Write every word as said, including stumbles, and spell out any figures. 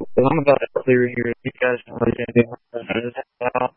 Well, I'm about to clear here. You guys don't really anything.